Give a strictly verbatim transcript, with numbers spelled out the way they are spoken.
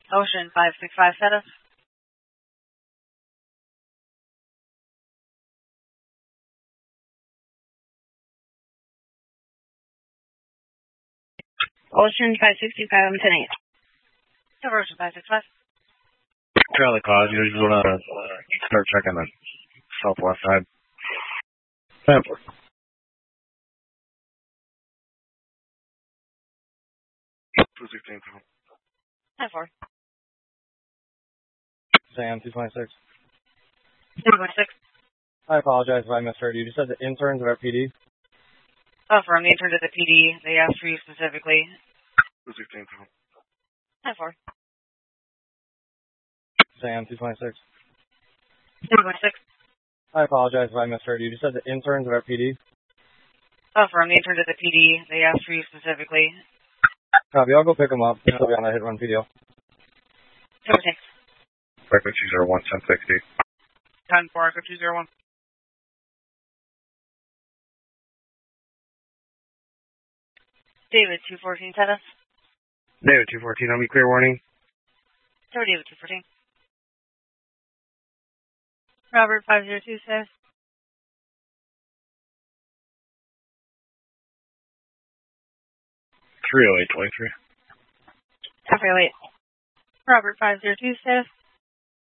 Ocean five six five status. Ocean five sixty-five, I'm ten eight. Cover Ocean five six five. Charlie Cloud, you just want to start checking the southwest side. ten four. two sixteen. ten four. Sam, two twenty-six. two twenty-six. I apologize if I misheard you. You said the interns are at P D? Oh, from the intern to the P D, they asked for you specifically. two sixteen. ten four. Sam, two twenty-six. two twenty-six. I apologize if I misheard you. You said the interns are at P D? Oh, from the intern to the P D, they asked for you specifically. Copy, I'll go pick them up. They'll be on a hit run P D O. Okay. Breakfast two zero one, ten sixty. ten four, Echo two zero one. David, two fourteen, status. David, two fourteen, on me, clear warning. Sorry, David, two fourteen. Robert, five zero two, status. three oh eight twenty-three. three oh eight. Robert, five zero two, status.